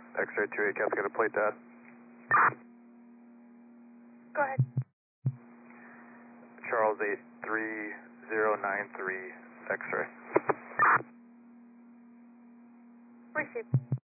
X-ray 28 Cap, get a plate that. Go ahead. Charles 83093 X-ray. Receive.